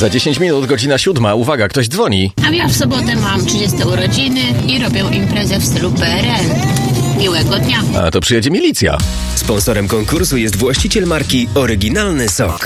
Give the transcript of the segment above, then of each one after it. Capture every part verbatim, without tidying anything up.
Za dziesięć minut, godzina siódma. Uwaga, ktoś dzwoni. A ja w sobotę mam trzydzieste urodziny i robię imprezę w stylu P R L. Miłego dnia. A to przyjedzie milicja. Sponsorem konkursu jest właściciel marki Oryginalny Sok.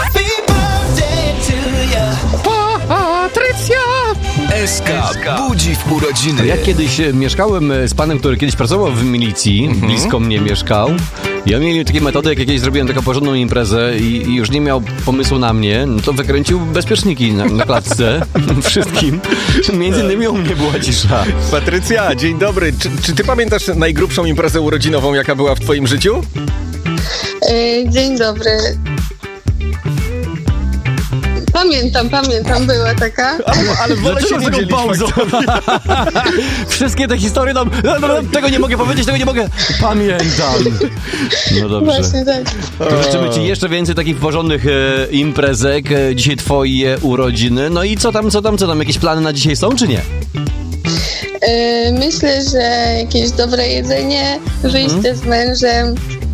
Patrycja! S K budzi w urodziny. Ja kiedyś e, mieszkałem e, z panem, który kiedyś pracował w milicji, mhm. blisko mnie mieszkał. Ja mieli takie metody, jak jakieś zrobiłem taką porządną imprezę i, i już nie miał pomysłu na mnie, no to wykręcił bezpieczniki na, na klatce wszystkim. Między innymi u mnie była cisza. Patrycja, dzień dobry. Czy, czy ty pamiętasz najgrubszą imprezę urodzinową, jaka była w twoim życiu? Yy, dzień dobry. Pamiętam, pamiętam, była taka. Ale, ale wolę się nie dzielić Wszystkie te historie tam, no, no, tego nie mogę powiedzieć, tego nie mogę. Pamiętam. No dobrze. Właśnie tak. To życzymy ci jeszcze więcej takich porządnych e, imprezek. E, dzisiaj twoje urodziny. No i co tam, co tam, co tam? Jakieś plany na dzisiaj są, czy nie? Yy, myślę, że jakieś dobre jedzenie, wyjście hmm? z mężem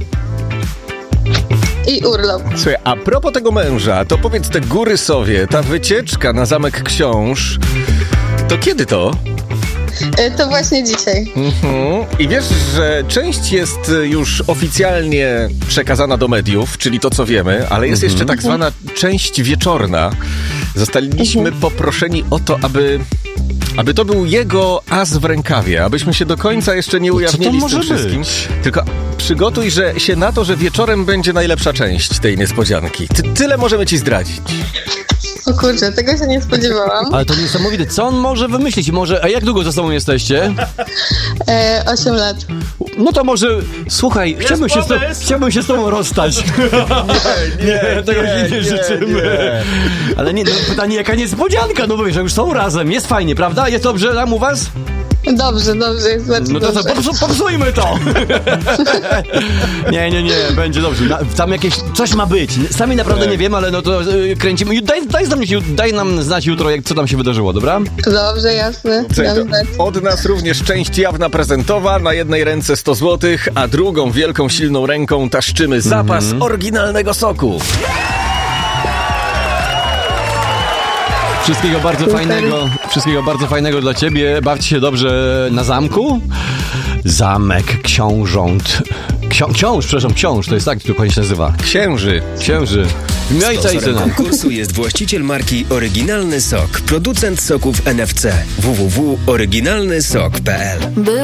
i urlop. Słuchaj, a propos tego męża, to powiedz, te góry Sowie, ta wycieczka na Zamek Książ, to kiedy to? Yy, to właśnie dzisiaj. Mhm. I wiesz, że część jest już oficjalnie przekazana do mediów, czyli to, co wiemy, ale jest mhm. jeszcze tak zwana część wieczorna. Zostaliśmy mhm. poproszeni o to, aby... Aby to był jego as w rękawie, abyśmy się do końca jeszcze nie ujawnili z tym wszystkim. Być? Tylko przygotuj że się na to, że wieczorem będzie najlepsza część tej niespodzianki. Ty, tyle możemy ci zdradzić. O kurczę, tego się nie spodziewałam. Ale to niesamowite. Co on może wymyślić? Może, a jak długo ze sobą jesteście? E, osiem lat. No to może, słuchaj, chciałbym się, z to, chciałbym się z tobą rozstać. Nie, nie, tego nie, nie, nie, nie życzymy. Nie. Ale nie, no, pytanie, jaka niespodzianka? No bo wiesz, że już są razem, jest fajnie, prawda? Jest dobrze tam u was? Dobrze, dobrze, jest bardzo no to dobrze. No to popsujmy to! nie, nie, nie, będzie dobrze. Na, tam jakieś, coś ma być. Sami naprawdę tak. nie wiemy, ale no to yy, kręcimy. Daj, daj, nam, daj nam znać jutro, jak, co tam się wydarzyło, dobra? Dobrze, jasne. Od nas również część jawna prezentowa. Na jednej ręce sto złotych, a drugą wielką, silną ręką taszczymy zapas mm-hmm. oryginalnego soku. Wszystkiego bardzo fajnego, wszystkiego bardzo fajnego dla ciebie. Bawcie się dobrze na zamku. Zamek Książąt. Ksią, książ, przepraszam, książ, to jest tak, tylko się nazywa. Księży. Księży. No i co i Sponsorem konkursu jest właściciel marki Oryginalny Sok, producent soków N F C. w w w kropka oryginalny sok kropka p l.